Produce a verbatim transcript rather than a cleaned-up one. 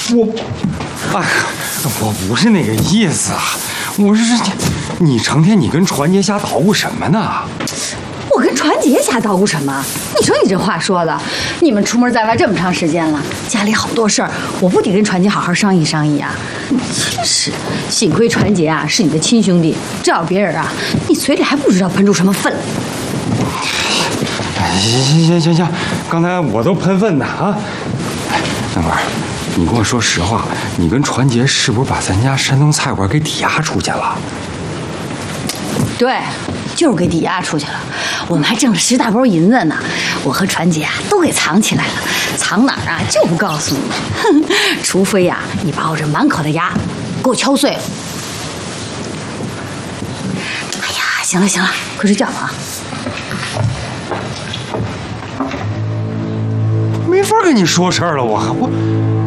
我，哎，我不是那个意思啊，我是你，你成天你跟传杰瞎捣鼓什么呢？ 我跟传杰瞎捣鼓什么？你说你这话说的，你们出门在外这么长时间了，家里好多事儿，我不得跟传杰好好商议商议啊！真是，幸亏传杰啊是你的亲兄弟，这要别人啊，你嘴里还不知道喷出什么粪来。 行行行行行，刚才我都喷粪呢啊！大官，你跟我说实话，你跟传杰是不是把咱家山东菜馆给抵押出去了？ 对，就是给抵押出去了。我们还挣了十大包银子呢，我和传杰啊都给藏起来了，藏哪儿啊就不告诉你，哼，除非呀、啊、你把我这满口的牙给我敲碎了。哎呀，行了行了，快睡觉吧啊！ 没法跟你说事儿了，我我。